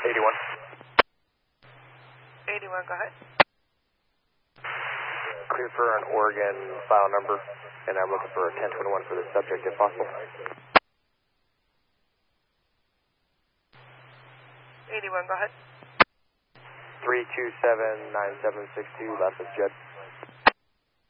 81. 81, go ahead. Clear for an Oregon file number, and I'm looking for a 1021 for the subject if possible. 81, go ahead. 3279762, last of Jed.